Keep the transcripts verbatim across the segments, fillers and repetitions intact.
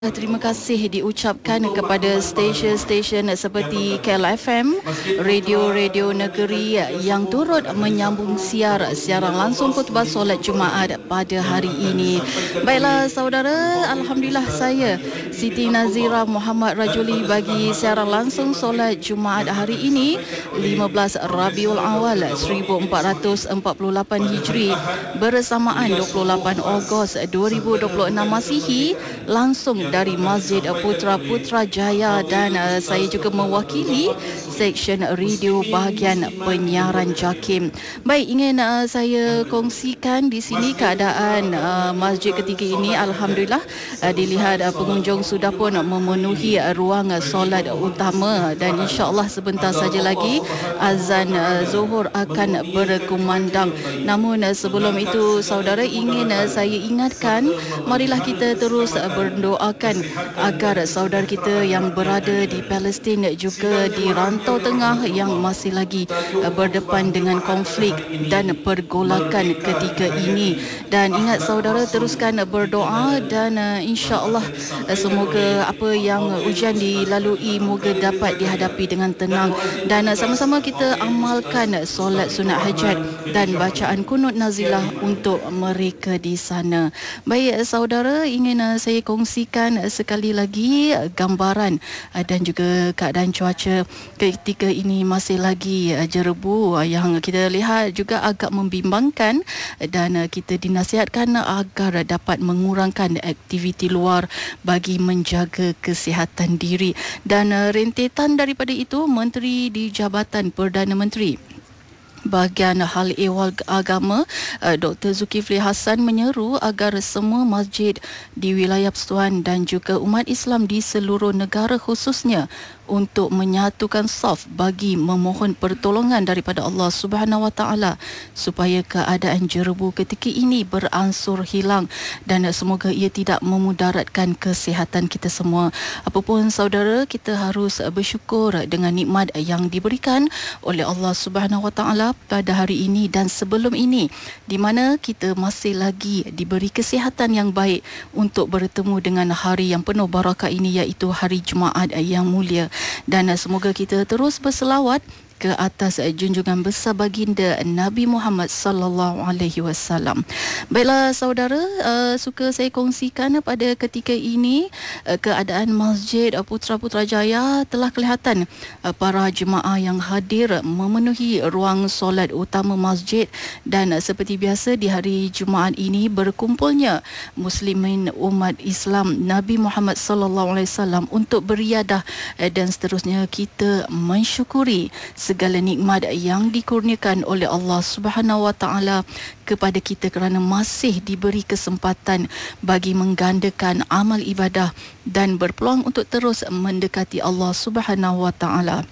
Terima kasih diucapkan kepada stesen-stesen seperti K L F M, radio-radio negeri yang turut menyambung siar siaran langsung khutbah solat Jumaat pada hari ini. Baiklah saudara, alhamdulillah saya Siti Nazira Muhammad Rajuli bagi siaran langsung solat Jumaat hari ini lima belas Rabiul Awal seribu empat ratus empat puluh lapan Hijri bersamaan dua puluh lapan Ogos dua ribu dua puluh enam Masihi langsung dari Masjid Putra Putrajaya, dan uh, saya juga mewakili seksyen radio bahagian penyiaran JAKIM. Baik, ingin uh, saya kongsikan di sini keadaan uh, masjid ketika ini. Alhamdulillah uh, dilihat uh, pengunjung sudah pun memenuhi uh, ruang uh, solat utama, dan insya-Allah sebentar saja lagi azan uh, Zuhur akan berkumandang. Namun uh, sebelum itu saudara, ingin uh, saya ingatkan, marilah kita terus uh, berdoakan agar saudara kita yang berada di Palestin juga di rantau tengah yang masih lagi uh, berdepan dengan konflik dan pergolakan ketika ini. Dan ingat saudara, teruskan uh, berdoa, dan uh, insya-Allah uh, semoga apa yang uh, ujian dilalui moga dapat dihadapi dengan tenang, dan uh, sama-sama kita amalkan uh, solat sunat hajat dan bacaan kunut nazilah untuk mereka di sana. Baik uh, saudara, ingin uh, saya kongsikan uh, sekali lagi uh, gambaran uh, dan juga keadaan cuaca ketika ini masih lagi uh, jerebu, uh, yang kita lihat juga agak membimbangkan, uh, dan uh, kita dinasihatkan uh, agar uh, dapat mengurangkan aktiviti luar bagi menjaga kesihatan diri. Dan uh, rentetan daripada itu, Menteri di Jabatan Perdana Menteri Bahagian Hal Ehwal Agama Doktor Zulkifli Hasan menyeru agar semua masjid di wilayah Persekutuan dan juga umat Islam di seluruh negara khususnya untuk menyatukan saf bagi memohon pertolongan daripada Allah Subhanahu Wa Taala supaya keadaan jerebu ketika ini beransur hilang, dan semoga ia tidak memudaratkan kesihatan kita semua. Apapun saudara, kita harus bersyukur dengan nikmat yang diberikan oleh Allah Subhanahu Wa Taala pada hari ini dan sebelum ini, di mana kita masih lagi diberi kesihatan yang baik untuk bertemu dengan hari yang penuh barakah ini, iaitu hari Jumaat yang mulia. Dan semoga kita terus berselawat ke atas junjungan besar baginda Nabi Muhammad sallallahu alaihi wasallam. Baiklah saudara, uh, suka saya kongsikan pada ketika ini uh, keadaan Masjid Putra Putrajaya. Telah kelihatan uh, para jemaah yang hadir memenuhi ruang solat utama masjid, dan uh, seperti biasa di hari Jumaat ini berkumpulnya muslimin umat Islam Nabi Muhammad sallallahu alaihi wasallam untuk beriadah, uh, dan seterusnya kita mensyukuri segala nikmat yang dikurniakan oleh Allah Subhanahu Wa Taala kepada kita kerana masih diberi kesempatan bagi menggandakan amal ibadah dan berpeluang untuk terus mendekati Allah Subhanahu Wa Taala.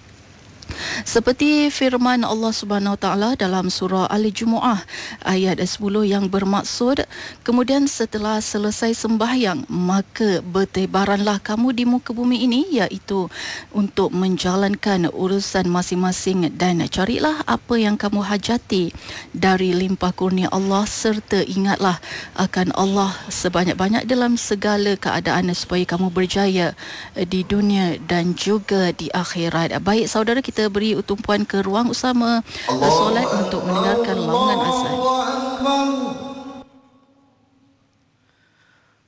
Seperti firman Allah Subhanahu Wa Taala dalam surah Al-Jumu'ah ayat sepuluh yang bermaksud, kemudian setelah selesai sembahyang maka bertebaranlah kamu di muka bumi ini, iaitu untuk menjalankan urusan masing-masing, dan carilah apa yang kamu hajati dari limpah kurnia Allah, serta ingatlah akan Allah sebanyak-banyak dalam segala keadaan supaya kamu berjaya di dunia dan juga di akhirat. Baik saudara, kita beri tumpuan ke ruang utama solat untuk mendengarkan lantunan azan.